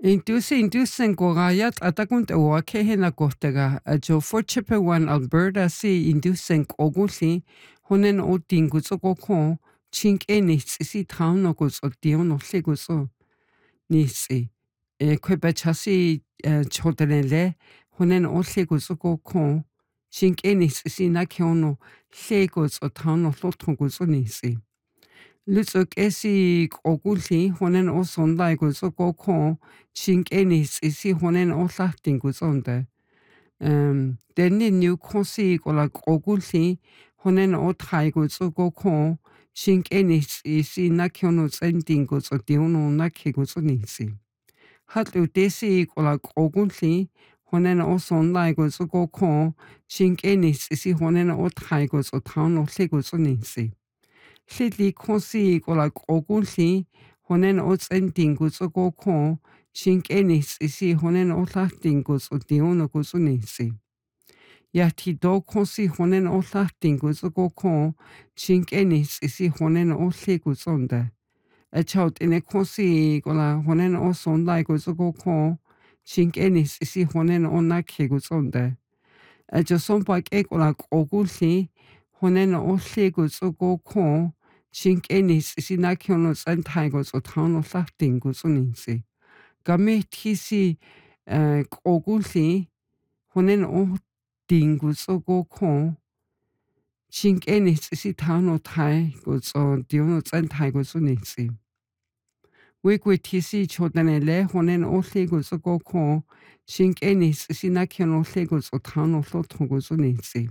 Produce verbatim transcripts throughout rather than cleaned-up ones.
Intusi intusen korayat atakunt uakehena kohtega ajo for Chippewan Alberta si indusen oguli honen o dinguzo goko chink enis si town no gozo dion no legozo nisi e kwebachasi chodenele honen o legozo goko chink enis si nakiono legozo town no lotongozo nisi Lutsuk esi oguli honen o sonda gozo goko chink enis isi honen o lahting gozonde. Um, Deni new konsi gola oguli honen o tai gozo goko chink enis isi nakiono sending gozo diono naki gozo nisi. Hatlu desi gola oguli honen o sonda gozo goko chink enis isi honen o tai gozo tauno le gozo nisi. Lidli konsi gola oguli honen o sending gozo goko chink enis isi honen o lahting gozo diono gozo nisi. Yati do konsi honen o lahting gozo goko chink enis isi honen o le gozonde. Echaut ine konsi gola honen o sonda gozo goko chink enis isi honen o nake gozonde. Ejo sompak e gola oguli honen o le gozo goko chink enis isi nakiono sentai gozo tauno lahting gozo nisi. Game tisi oguli honen o dinguzo goko chink enis isi tauno tai gozo diono sentai gozo nisi. Wigwe tisi chodanele honen o le gozo goko chink enis isi nakiono le gozo tauno loton gozo nisi.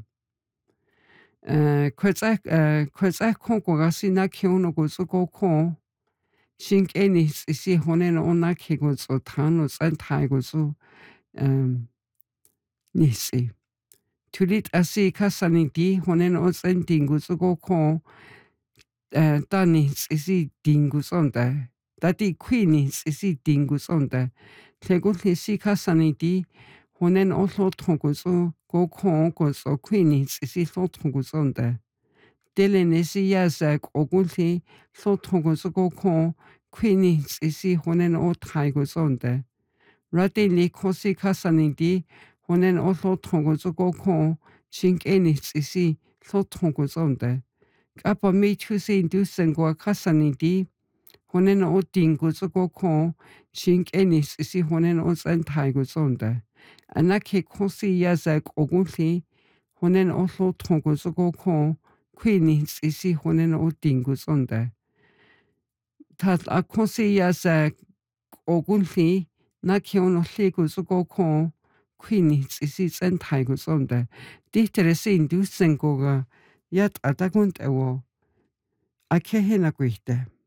Kwezak kongo gasi nakiono gozo goko chink enis isi honen o nake gozo tauno sentai gozo um, nisi. Tulit asi kasani di honen o sending gozo goko uh, danis isi dinguzonda. Dati quinis isi dinguzonda. Tleguli si kasani di honen o loton gozo goko gozo quinis isi loton gozonda. Delen isi yazak oguli loton gozo goko quinis isi honen o tai gozonda. Rati li kosi kasani di honen o loton gozo goko chink enis isi loton gozonda. Kapa mi tusi indusen goa kasani di honen o ding gozo goko chink enis isi honen o sentai gozonda. Anake kosi yazak oguli honen o loton gozo goko quinis isi honen o ding gozonda. Tat a kosi yazak oguli nakiono le gozo goko quinis isi sentai gozonda. Dihteresi indusen goga yat atakunt ewo akehena guiste.